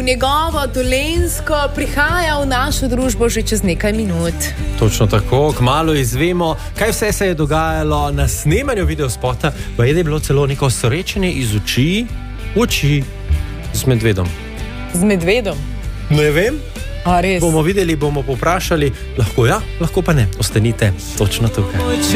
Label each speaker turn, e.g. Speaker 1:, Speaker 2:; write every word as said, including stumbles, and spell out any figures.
Speaker 1: njegovo Dolenjsko prihaja v našo družbo že čez nekaj minut.
Speaker 2: Točno tako, kmalu izvemo, kaj vse se je dogajalo na snemanju videospota, pa je bilo celo neko srečanje iz oči v oči z medvedom.
Speaker 1: Z medvedom?
Speaker 2: Ne vem.
Speaker 1: A res?
Speaker 2: Bomo videli, bomo poprašali, lahko ja, lahko pa ne. Ostanite točno tukaj.